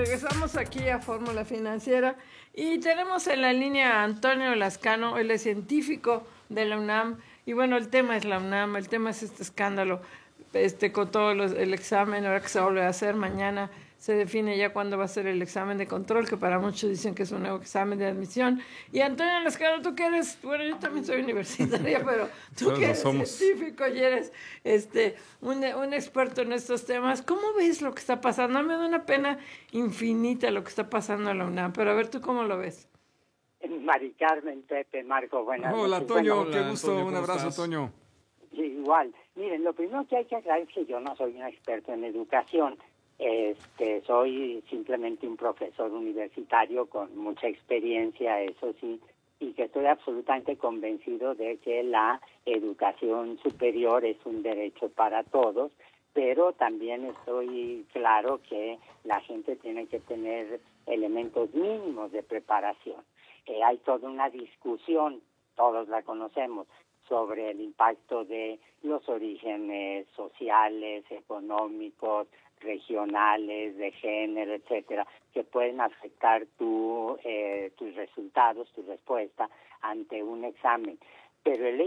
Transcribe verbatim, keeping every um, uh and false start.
regresamos aquí a Fórmula Financiera y tenemos en la línea a Antonio Lascano, él es científico de la UNAM y bueno, el tema es la UNAM, el tema es este escándalo, este con todo los, el examen, ahora que se vuelve a hacer mañana, se define ya cuándo va a ser el examen de control, que para muchos dicen que es un nuevo examen de admisión. Y Antonio Lascano, tú que eres, bueno, yo también soy universitaria, pero tú Todos que lo eres somos. científico y eres este, un, un experto en estos temas, ¿cómo ves lo que está pasando? A mí me da una pena infinita lo que está pasando en la UNAM, pero a ver, ¿tú cómo lo ves? Mari Carmen, Pepe, Marco, buenas Hola, noches. Toño, Bueno, qué hola, gusto, Antonio, un ¿cómo abrazo, estás? Toño. Igual, miren, lo primero que hay que aclarar es que yo no soy un experto en educación, este, soy simplemente un profesor universitario con mucha experiencia, eso sí, y que estoy absolutamente convencido de que la educación superior es un derecho para todos, pero también estoy claro que la gente tiene que tener elementos mínimos de preparación. Eh, hay toda una discusión, todos la conocemos, sobre el impacto de los orígenes sociales, económicos, regionales, de género, etcétera, que pueden afectar tu, eh, tus resultados, tu respuesta ante un examen. Pero el